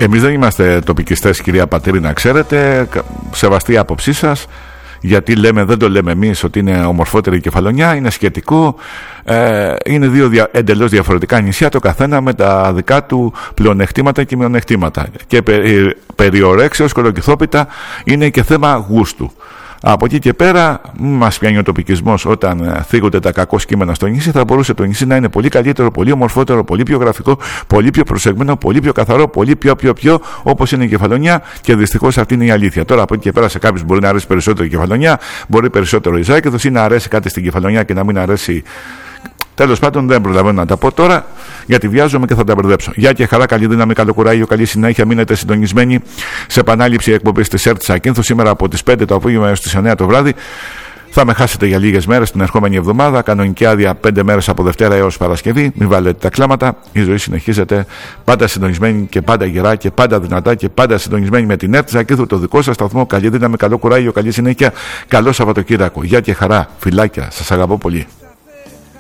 Εμείς δεν είμαστε τοπικιστές, κυρία Πατήρη, να ξέρετε. Σεβαστή άποψή σας. Γιατί δεν το λέμε εμείς ότι είναι ομορφότερη η Κεφαλονιά, είναι σχετικό. Είναι δύο εντελώς διαφορετικά νησιά, το καθένα με τα δικά του πλεονεκτήματα και μειονεκτήματα. Και περί ορέξεως κολοκυθόπιτα είναι και θέμα γούστου. Από εκεί και πέρα, μας πιάνει ο τοπικισμός όταν θίγονται τα κακό κείμενα στο νησί. Θα μπορούσε το νησί να είναι πολύ καλύτερο, πολύ ομορφότερο, πολύ πιο γραφικό, πολύ πιο προσεγμένο, πολύ πιο καθαρό, πολύ πιο όπως είναι η Κεφαλονιά, και δυστυχώς αυτή είναι η αλήθεια. Τώρα, από εκεί και πέρα, σε κάποιους μπορεί να αρέσει περισσότερο η Κεφαλονιά, μπορεί περισσότερο η Ζάκεδος, ή να αρέσει κάτι στην Κεφαλονιά και να μην αρέσει. Τέλος πάντων, δεν προλαβαίνω να τα πω τώρα, γιατί βιάζομαι και θα τα μπερδέψω. Γεια και χαρά, καλή δύναμη, καλό κουράγιο, καλή συνέχεια. Μείνετε συντονισμένοι σε επανάληψη εκπομπής της ΕΡΤ Ακίνθου σήμερα από τις 5 το απόγευμα έως τις 9 το βράδυ. Θα με χάσετε για λίγες μέρες την ερχόμενη εβδομάδα. Κανονική άδεια 5 μέρες από Δευτέρα έως Παρασκευή. Μην βάλετε τα κλάματα. Η ζωή συνεχίζεται. Πάντα συντονισμένη και πάντα γερά και πάντα δυνατά και πάντα συντονισμένη με την ΕΡΤ Ακίνθου, το δικό σας σταθμό. Καλή δύναμη, καλό κουράγιο, καλή συνέχεια. Καλό Σαββατοκύριακο. Γεια και χαρά, φιλάκια. Σας αγαπώ πολύ.